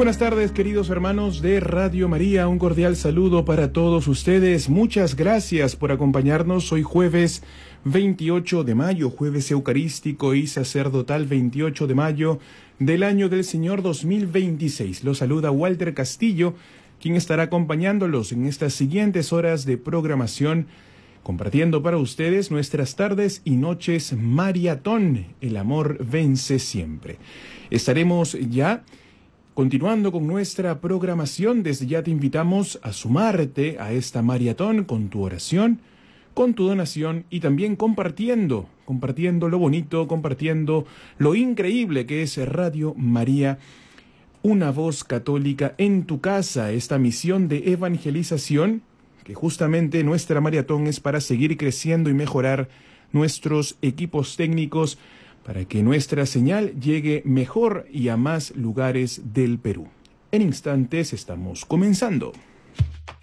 buenas tardes, queridos hermanos de Radio María. Un cordial saludo para todos ustedes. Muchas gracias por acompañarnos hoy jueves 28 de mayo, jueves eucarístico y sacerdotal 28 de mayo del año del Señor 2026. Los saluda Walter Castillo, quien estará acompañándolos en estas siguientes horas de programación, compartiendo para ustedes nuestras tardes y noches maratón. El amor vence siempre. Estaremos ya continuando con nuestra programación. Desde ya te invitamos a sumarte a esta maratón con tu oración, con tu donación y también compartiendo lo bonito, compartiendo lo increíble que es Radio María, una voz católica en tu casa. Esta misión de evangelización, que justamente nuestra maratón es para seguir creciendo y mejorar nuestros equipos técnicos, para que nuestra señal llegue mejor y a más lugares del Perú. En instantes estamos comenzando.